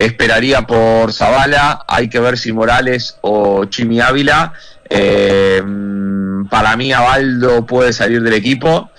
esperaría por Zavala. Hay que ver si Morales o Chimi Ávila. Para mí Abaldo puede salir del equipo.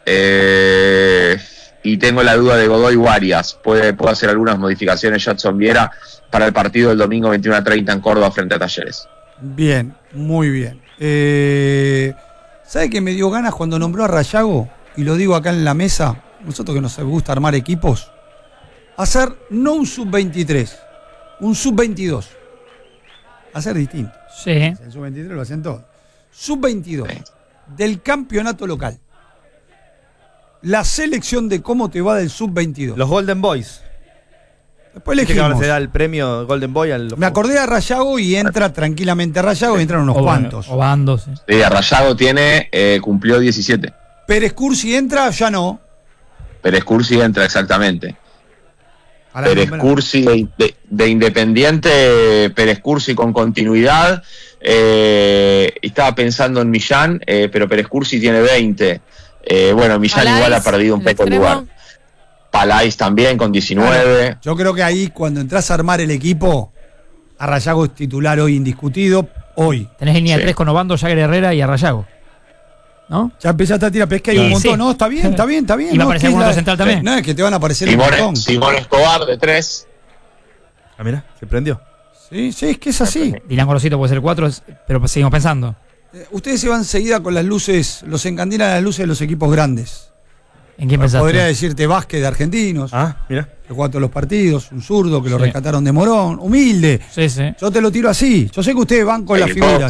Y tengo la duda de Godoy Arias. Puede hacer algunas modificaciones Jadson Viera para el partido del domingo 21:30 en Córdoba frente a Talleres. Bien, muy bien. ¿Sabe qué me dio ganas cuando nombró a Rayago? Y lo digo acá en la mesa, nosotros que nos gusta armar equipos, hacer no un sub-23, un sub-22. Hacer distinto. Sí. El sub-23 lo hacen todos. Sub-22 del campeonato local. La selección de cómo te va del sub-22. Los Golden Boys. Después ¿Viste que elegimos. ahora se da el premio Golden Boy al... Me acordé de Rayago y entra tranquilamente Rayago y entran unos cuantos. Obando, sí. Sí, Rayago cumplió 17. Pérez Cursi entra, ya no. Pérez Cursi entra exactamente. Para Pérez nombrar. Cursi de Independiente, Pérez Cursi con continuidad. Estaba pensando en Millán, pero Pérez Cursi tiene 20. Bueno, Millán Palais, igual ha perdido un el poco el extremo. lugar. Palais también con 19. Yo creo que ahí cuando entras a armar el equipo, a Rayago es titular hoy indiscutido. Hoy. Tenés línea Sí. 3 con Obando, Jagger Herrera y Arrayago. ¿No? Ya empezaste a tirar, pero es que hay un montón. Sí. No, está bien. ¿Y va a aparecer no, que algún la- otro central también? No, es que te van a aparecer un montón. Simón Escobar de 3. Ah, mira, se prendió. Sí, es que es así. Dylan Gorosito puede ser 4, pero seguimos pensando. Ustedes se van enseguida con las luces, los encandilan las luces de los equipos grandes. ¿En quién pensaste? Podría decirte Vázquez de Argentinos, Ah, mira. que juega todos los partidos, un zurdo que lo Sí. rescataron de Morón, humilde. Sí, sí. Yo te lo tiro así. Yo sé que ustedes van con las figuras.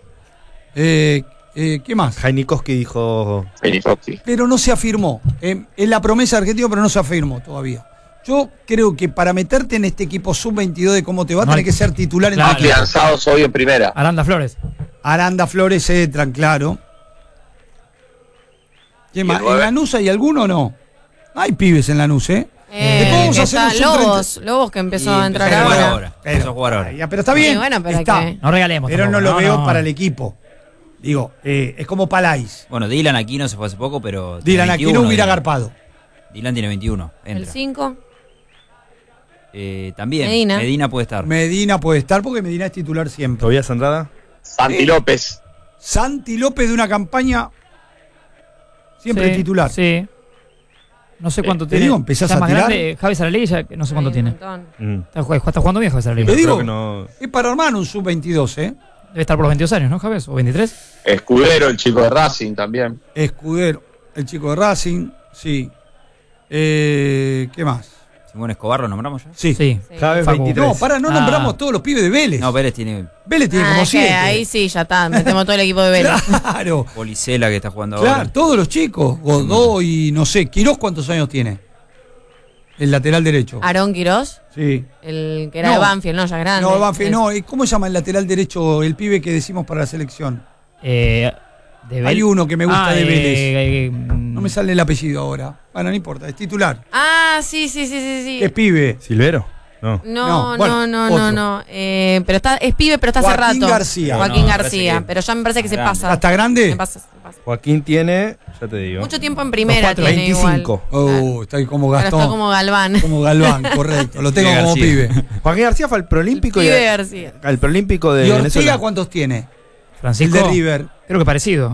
¿Qué más? Jainikowski dijo... Penifocki. Pero no se afirmó. Es la promesa de Argentino, pero no se afirmó todavía. Yo creo que para meterte en este equipo sub-22 de cómo te va, No tenés hay- que ser titular en Claro. tu equipo. Lanzados hoy en primera. Aranda Flores. Aranda, Flores, entran, claro. ¿Quién más? ¿En nueve? Lanús hay alguno o no? Hay pibes en Lanús, ¿eh? Después vamos que a hacer está un Lobos que empezó a entrar empezó a jugar ahora. ahora. Empezó a jugar ahora. Ya, pero está bien. Sí, bueno, pero está. que- No regalemos. Pero tampoco, no lo veo para el equipo. Digo, es como Palais. Bueno, Dylan Aquino se fue hace poco, pero... tiene Dylan aquí no 21, hubiera Dylan. agarpado. Dylan tiene 21. El Entra. 5. También. Medina. Medina puede estar. Medina puede estar porque Medina es titular siempre. Tobías Andrada. Santi López. Santi López de una campaña siempre titular. Sí. No sé cuánto te tiene. digo, empezás Ya a más tirar. grande, Javi Saralegui ya no sé cuánto tiene. Mm. Está jugando bien Javi Saralegui. Te Creo digo, que no... es para armar un sub-22, ¿eh? Debe estar por los 22 años, ¿no, Javi? ¿O 23? Escudero, el chico de Racing también. Escudero, el chico de Racing, sí. ¿Qué más? Simón Escobar, ¿lo nombramos ya? Sí. Sí. Javes Facu. 23. No, no nombramos todos los pibes de Vélez. No, Pérez tiene Vélez tiene como Es que 7. ahí sí, ya está. Metemos todo el equipo de Vélez. Claro, Policela que está jugando claro, ahora. todos los chicos. Godoy, no sé. ¿Quirós cuántos años tiene? El lateral derecho. Aarón Quirós, Sí. el que era No. de Banfield, no, ya grande. No, Banfield, no. ¿Y cómo se llama el lateral derecho, el pibe que decimos para la selección? De Hay uno que me gusta de Vélez. No No me sale el apellido ahora. Bueno, no importa, es titular. Ah, sí. Es pibe. ¿Silvero? No. No, bueno, No. otro. Pero es pibe, pero está hace Joaquín rato. García. Joaquín No, García. parece que- Pero ya me parece que se grande. pasa. ¿Ya está grande? Se pasa. Joaquín tiene, ya te digo. Mucho tiempo en primera Los cuatro, tiene 25. Oh, está ahí como igual. Ahora Gastón. está como Galván. Como Galván, correcto. Lo tengo Pibe como García. pibe. Joaquín García fue al Prolímpico Pibe y García. al Prolímpico de ¿Y Ortega Venezuela. cuántos tiene? Francisco. El de River. Creo que parecido.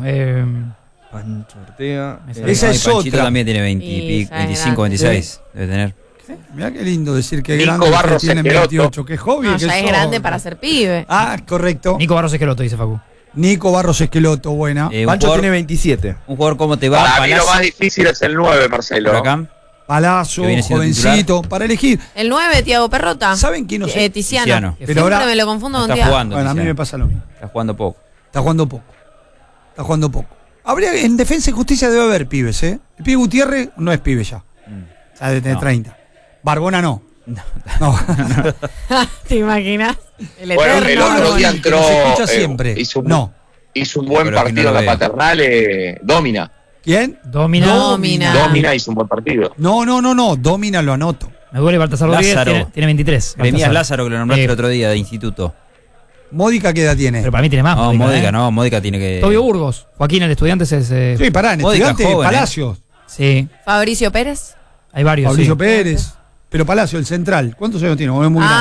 Pancho Ortega. Esa No, y es Panchito otra. también tiene 20 Y y pico, ya es 25, grande. 26. Debe tener. Mirá qué lindo decir que Nico grande que Barros tienen Esqueloto. 28. Qué joven No, que ya es sos. grande para ser pibe. Ah, correcto. Nico Barros Esqueloto, dice Facu. Nico Barros Esqueloto, buena. Un Pancho jugador- tiene 27. Un jugador, ¿cómo te va? Para mí lo Palazzo, más difícil es el 9, Marcelo. por acá. Palazzo, que viene siendo jovencito, para elegir. El 9, Tiago Perrota. ¿Saben quién no sé? Tiziano. Tiziano. Que Pero siempre ahora- me lo confundo No con está Tiago. jugando. Bueno, a mí Tiziano. me pasa lo mismo. Está jugando poco. Está jugando poco. Está jugando poco. Habría, en Defensa y Justicia debe haber pibes, ¿eh? El pibe Gutiérrez no es pibe ya. O sea, debe tener No. 30. Barbona no. No. ¿Te imaginas? El Bueno, el eterno. otro día Que entró. nos escucha siempre. Hizo un No. buen Pero aquí partido no en lo la veo. Paternal. Domina. ¿Quién? Domina. Domina. Domina hizo un buen partido. No. Domina lo anoto. Me duele Baltasar Rodríguez. Lázaro. Tiene 23. Remías Baltasar. Lázaro, que lo nombraste el otro día, de instituto. Módica, ¿qué edad tiene? Pero para mí tiene más. No, Módica tiene que... Tobio Burgos. Joaquín, el estudiante es. Sí, pará, en Módica Estudiante, joven, Palacios. Sí, Fabricio Pérez. hay varios. Fabricio sí. Pérez. Pero Palacio, el central. ¿Cuántos años tiene? Es muy Ah,